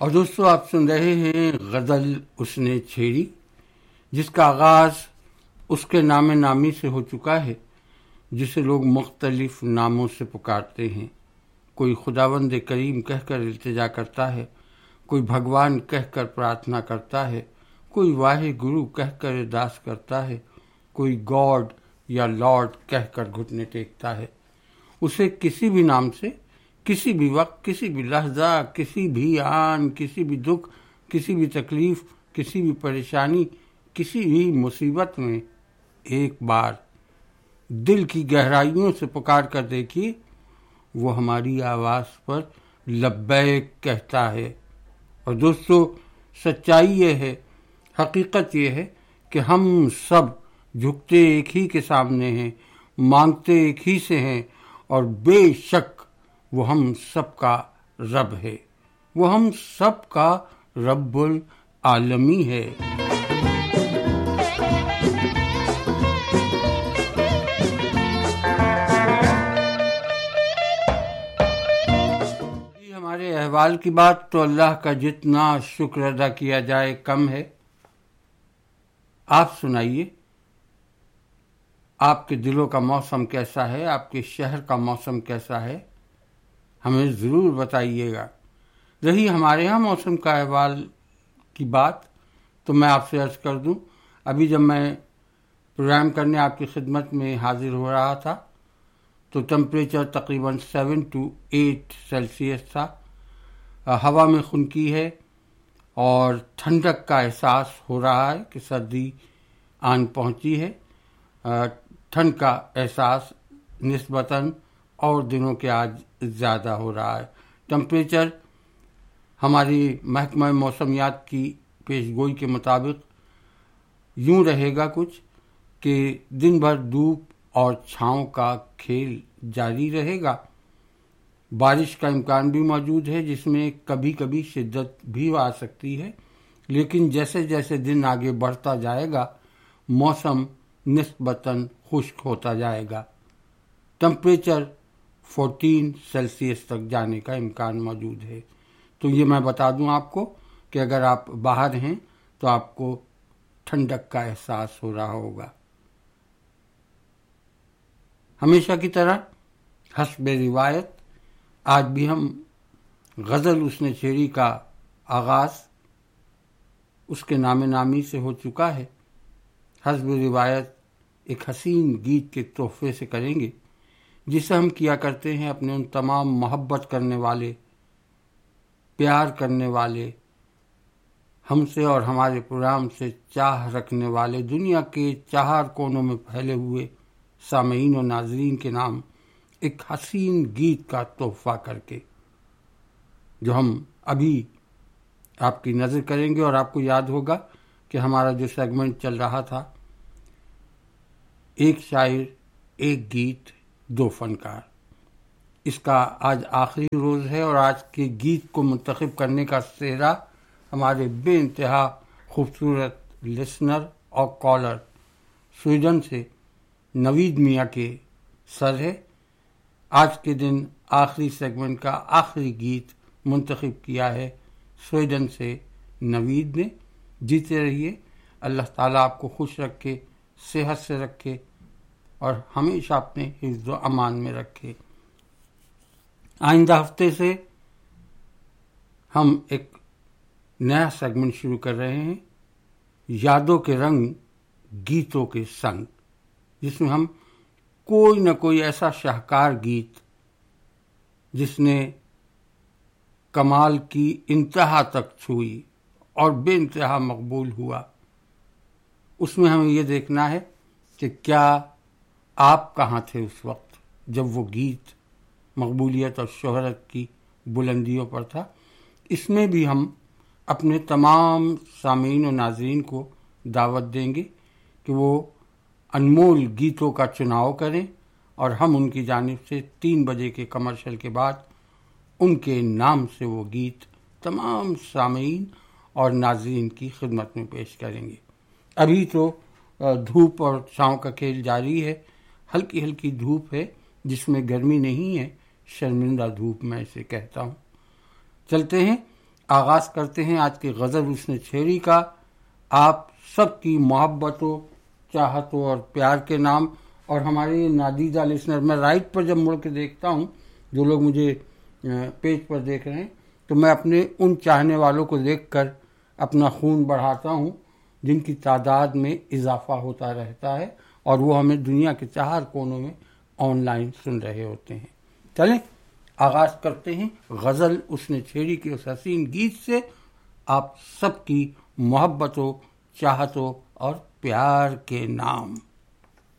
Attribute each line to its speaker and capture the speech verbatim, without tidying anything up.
Speaker 1: اور دوستو آپ سن رہے ہیں غزل اس نے چھیڑی، جس کا آغاز اس کے نام نامی سے ہو چکا ہے، جسے لوگ مختلف ناموں سے پکارتے ہیں۔ کوئی خداوند کریم کہہ کر التجا کرتا ہے، کوئی بھگوان کہہ کر پرارتھنا کرتا ہے، کوئی واہے گرو کہہ کر ارداس کرتا ہے، کوئی گاڈ یا لارڈ کہہ کر گھٹنے ٹیکتا ہے۔ اسے کسی بھی نام سے، کسی بھی وقت، کسی بھی لحظہ، کسی بھی آن، کسی بھی دکھ، کسی بھی تکلیف، کسی بھی پریشانی، کسی بھی مصیبت میں ایک بار دل کی گہرائیوں سے پکار کر دیکھیے، وہ ہماری آواز پر لبیک کہتا ہے۔ اور دوستو سچائی یہ ہے، حقیقت یہ ہے کہ ہم سب جھکتے ایک ہی کے سامنے ہیں، مانگتے ایک ہی سے ہیں، اور بے شک وہ ہم سب کا رب ہے، وہ ہم سب کا رب العالمی ہے۔ ہمارے احوال کی بات تو اللہ کا جتنا شکر ادا کیا جائے کم ہے۔ آپ سنائیے، آپ کے دلوں کا موسم کیسا ہے، آپ کے شہر کا موسم کیسا ہے، ہمیں ضرور بتائیے گا۔ رہی ہمارے ہاں موسم کا احوال کی بات، تو میں آپ سے عرض کر دوں، ابھی جب میں پروگرام کرنے آپ کی خدمت میں حاضر ہو رہا تھا تو ٹمپریچر تقریباً سیون ٹو ایٹ سیلسیس تھا، ہوا میں خنکی ہے اور ٹھنڈک کا احساس ہو رہا ہے کہ سردی آن پہنچی ہے۔ ٹھنڈ کا احساس نسبتاً اور دنوں کے آج زیادہ ہو رہا ہے۔ ٹمپریچر ہماری محکمہ موسمیات کی پیش گوئی کے مطابق یوں رہے گا کچھ کہ دن بھر دھوپ اور چھاؤں کا کھیل جاری رہے گا۔ بارش کا امکان بھی موجود ہے، جس میں کبھی کبھی شدت بھی آ سکتی ہے، لیکن جیسے جیسے دن آگے بڑھتا جائے گا موسم نسبتاً خشک ہوتا جائے گا۔ ٹمپریچر فورٹین سیلسیس تک جانے کا امکان موجود ہے۔ تو یہ میں بتا دوں آپ کو کہ اگر آپ باہر ہیں تو آپ کو ٹھنڈک کا احساس ہو رہا ہوگا۔ ہمیشہ کی طرح حسب روایت آج بھی ہم غزل اس نے چھیڑی کا آغاز اس کے نام نامی سے ہو چکا ہے۔ حسب روایت ایک حسین گیت کے تحفے سے کریں گے، جسے ہم کیا کرتے ہیں اپنے ان تمام محبت کرنے والے، پیار کرنے والے، ہم سے اور ہمارے پروگرام سے چاہ رکھنے والے دنیا کے چار کونوں میں پھیلے ہوئے سامعین و ناظرین کے نام ایک حسین گیت کا تحفہ کر کے، جو ہم ابھی آپ کی نظر کریں گے۔ اور آپ کو یاد ہوگا کہ ہمارا جو سیگمنٹ چل رہا تھا، ایک شاعر ایک گیت دو فنکار، اس کا آج آخری روز ہے، اور آج کے گیت کو منتخب کرنے کا سہرا ہمارے بے انتہا خوبصورت لسنر اور کالر سویڈن سے نوید میاں کے سر ہے۔ آج کے دن آخری سیگمنٹ کا آخری گیت منتخب کیا ہے سویڈن سے نوید نے۔ جیتے رہیے، اللہ تعالیٰ آپ کو خوش رکھے، صحت سے رکھے، اور ہمیشہ اپنے حفظ و امان میں رکھے۔ آئندہ ہفتے سے ہم ایک نیا سیگمنٹ شروع کر رہے ہیں، یادوں کے رنگ گیتوں کے سنگ، جس میں ہم کوئی نہ کوئی ایسا شاہکار گیت جس نے کمال کی انتہا تک چھوئی اور بے انتہا مقبول ہوا، اس میں ہمیں یہ دیکھنا ہے کہ کیا آپ کہاں تھے اس وقت جب وہ گیت مقبولیت اور شہرت کی بلندیوں پر تھا۔ اس میں بھی ہم اپنے تمام سامعین و ناظرین کو دعوت دیں گے کہ وہ انمول گیتوں کا چناؤ کریں، اور ہم ان کی جانب سے تین بجے کے کمرشل کے بعد ان کے نام سے وہ گیت تمام سامعین اور ناظرین کی خدمت میں پیش کریں گے۔ ابھی تو دھوپ اور چھاؤں کا کھیل جاری ہے، ہلکی ہلکی دھوپ ہے جس میں گرمی نہیں ہے، شرمندہ دھوپ میں اسے کہتا ہوں۔ چلتے ہیں آغاز کرتے ہیں آج کی غزل اس نے چھیڑی کا، آپ سب کی محبتوں، چاہتوں اور پیار کے نام۔ اور ہمارے نادیدہ لسنر، میں رائٹ پر جب مڑ کے دیکھتا ہوں، جو لوگ مجھے پیج پر دیکھ رہے ہیں، تو میں اپنے ان چاہنے والوں کو دیکھ کر اپنا خون بڑھاتا ہوں جن کی تعداد میں اضافہ ہوتا رہتا ہے، اور وہ ہمیں دنیا کے چار کونوں میں آن لائن سن رہے ہوتے ہیں۔ چلیں آغاز کرتے ہیں غزل اس نے چھیڑی کے اس حسین گیت سے، آپ سب کی محبتوں، چاہتوں اور پیار کے نام۔